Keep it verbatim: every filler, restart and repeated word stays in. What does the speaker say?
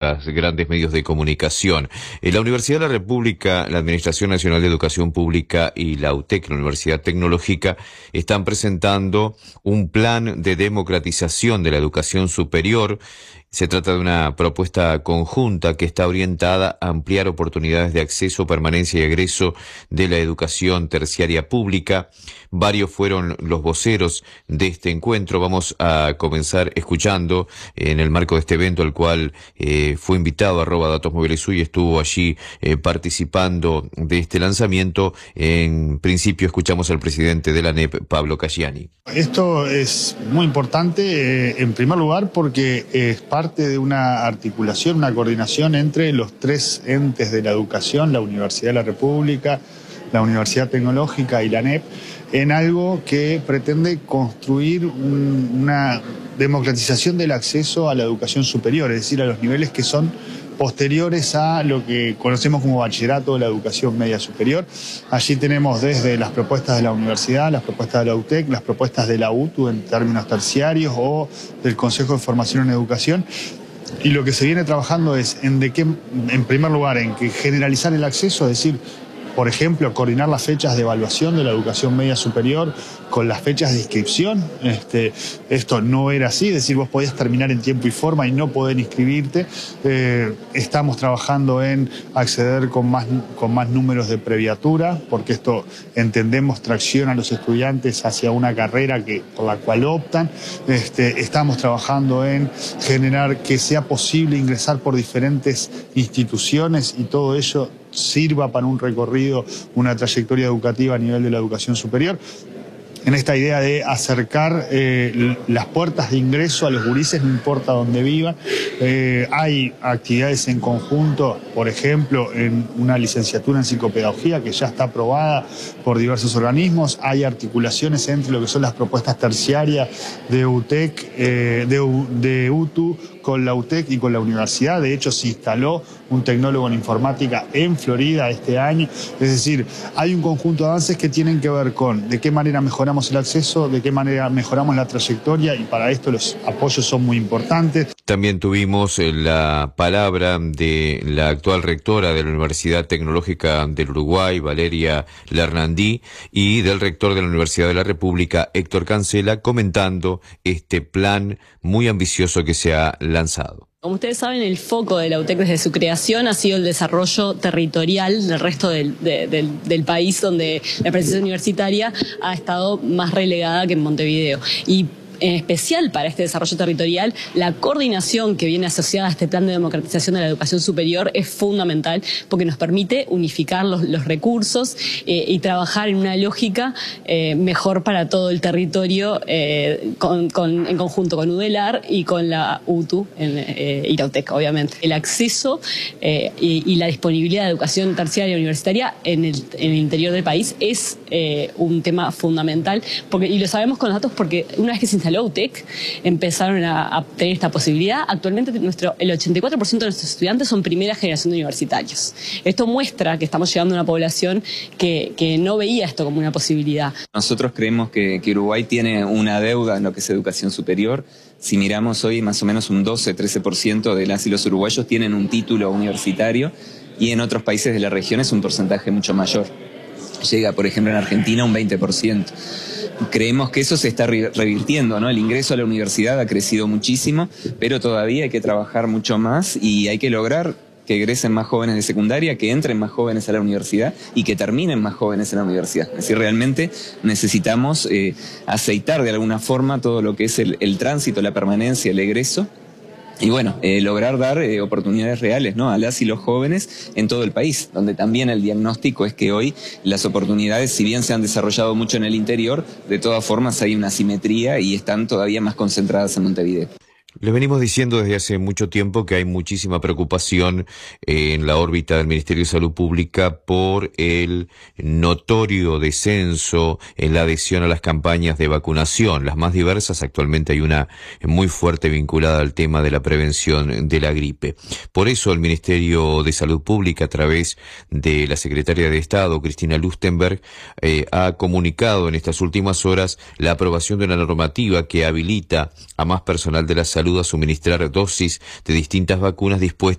los grandes medios de comunicación. Eh, la Universidad de la República, la Administración Nacional de Educación Pública y la U T E C, la Universidad Tecnológica, están presentando un plan de democratización de la educación superior. Se trata de una propuesta conjunta que está orientada a ampliar oportunidades de acceso, permanencia y egreso de la educación terciaria pública. Varios fueron los voceros de este encuentro. Vamos a comenzar escuchando en el marco de este evento al cual eh, fue invitado arroba datos móviles y estuvo allí eh, participando de este lanzamiento. En principio escuchamos al presidente de la N E P, Pablo Caggiani. Esto es muy importante, eh, en primer lugar, porque es parte de una articulación, una coordinación entre los tres entes de la educación, la Universidad de la República, la Universidad Tecnológica y la N E P, en algo que pretende construir un, una democratización del acceso a la educación superior, es decir, a los niveles que son posteriores a lo que conocemos como bachillerato o la educación media superior. Allí tenemos desde las propuestas de la universidad, las propuestas de la U T E C, las propuestas de la U T U en términos terciarios o del Consejo de Formación en Educación. Y lo que se viene trabajando es en, de qué, en primer lugar, en que generalizar el acceso, es decir, por ejemplo, coordinar las fechas de evaluación de la educación media superior con las fechas de inscripción. Este, esto no era así, es decir, vos podías terminar en tiempo y forma y no poder inscribirte. Eh, estamos trabajando en acceder con más, con más números de previatura, porque esto, entendemos, tracciona a los estudiantes hacia una carrera que, por la cual optan. Este, estamos trabajando en generar que sea posible ingresar por diferentes instituciones y todo ello sirva para un recorrido, una trayectoria educativa a nivel de la educación superior, en esta idea de acercar eh, las puertas de ingreso a los gurises, no importa dónde vivan. Eh, hay actividades en conjunto, por ejemplo, en una licenciatura en psicopedagogía que ya está aprobada por diversos organismos. Hay articulaciones entre lo que son las propuestas terciarias de U T E C, eh, de, de U T U, con la U T E C y con la universidad. De hecho, se instaló un tecnólogo en informática en Florida este año. Es decir, hay un conjunto de avances que tienen que ver con de qué manera mejoramos el acceso, de qué manera mejoramos la trayectoria, y para esto los apoyos son muy importantes. También tuvimos la palabra de la actual rectora de la Universidad Tecnológica del Uruguay, Valeria Lernandí, y del rector de la Universidad de la República, Héctor Cancela, comentando este plan muy ambicioso que se ha lanzado. Como ustedes saben, el foco de la U T E C desde su creación ha sido el desarrollo territorial del resto del, de, del, del país, donde la presencia universitaria ha estado más relegada que en Montevideo. Y en especial para este desarrollo territorial, la coordinación que viene asociada a este plan de democratización de la educación superior es fundamental, porque nos permite unificar los, los recursos eh, y trabajar en una lógica eh, mejor para todo el territorio eh, con, con, en conjunto con UDELAR y con la U T U en, eh, y la U T E C, obviamente. El acceso eh, y, y la disponibilidad de educación terciaria y universitaria en el, en el interior del país es eh, un tema fundamental, porque, y lo sabemos con los datos porque una vez que se instaló la U T E C, empezaron a, a tener esta posibilidad. Actualmente nuestro, el ochenta y cuatro por ciento de nuestros estudiantes son primera generación de universitarios. Esto muestra que estamos llegando a una población que, que no veía esto como una posibilidad. Nosotros creemos que, que Uruguay tiene una deuda en lo que es educación superior. Si miramos hoy, más o menos un doce a trece por ciento de las y los uruguayos tienen un título universitario, y en otros países de la región es un porcentaje mucho mayor. Llega, por ejemplo, en Argentina un veinte por ciento. Creemos que eso se está revirtiendo, ¿no? El ingreso a la universidad ha crecido muchísimo, pero todavía hay que trabajar mucho más y hay que lograr que egresen más jóvenes de secundaria, que entren más jóvenes a la universidad y que terminen más jóvenes en la universidad. Es decir, realmente necesitamos eh, aceitar de alguna forma todo lo que es el, el tránsito, la permanencia, el egreso. Y bueno, eh, lograr dar eh, oportunidades reales, ¿no?, a las y los jóvenes en todo el país, donde también el diagnóstico es que hoy las oportunidades, si bien se han desarrollado mucho en el interior, de todas formas hay una asimetría y están todavía más concentradas en Montevideo. Les venimos diciendo desde hace mucho tiempo que hay muchísima preocupación en la órbita del Ministerio de Salud Pública por el notorio descenso en la adhesión a las campañas de vacunación, las más diversas. Actualmente hay una muy fuerte vinculada al tema de la prevención de la gripe. Por eso el Ministerio de Salud Pública, a través de la Secretaria de Estado, Cristina Lustenberg, eh, ha comunicado en estas últimas horas la aprobación de una normativa que habilita a más personal de la salud a suministrar dosis de distintas vacunas dispuestas